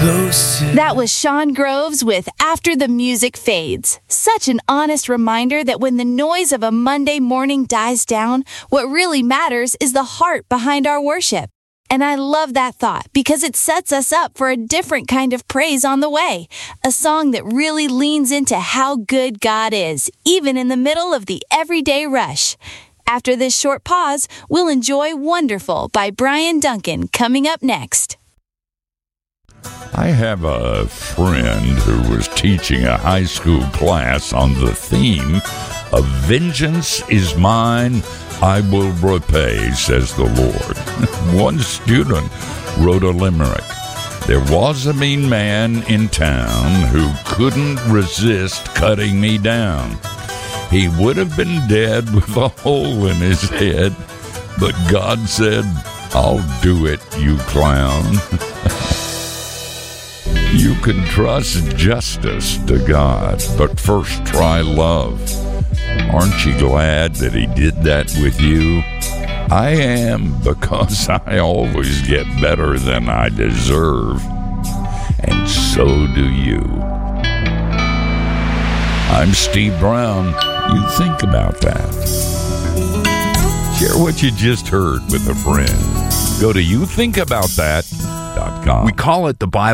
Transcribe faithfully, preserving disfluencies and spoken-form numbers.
That was Sean Groves with After the Music Fades. Such an honest reminder that when the noise of a Monday morning dies down, what really matters is the heart behind our worship. And I love that thought because it sets us up for a different kind of praise on the way. A song that really leans into how good God is, even in the middle of the everyday rush. After this short pause, we'll enjoy Wonderful by Brian Duncan coming up next. I have a friend who was teaching a high school class on the theme of vengeance is mine, I will repay, says the Lord. One student wrote a limerick. There was a mean man in town who couldn't resist cutting me down. He would have been dead with a hole in his head, but God said, I'll do it, you clown. You can trust justice to God, but first try love. Aren't you glad that he did that with you? I am, because I always get better than I deserve. And so do you. I'm Steve Brown. You think about that. Share what you just heard with a friend. Go to you think about that dot com. We call it the Bible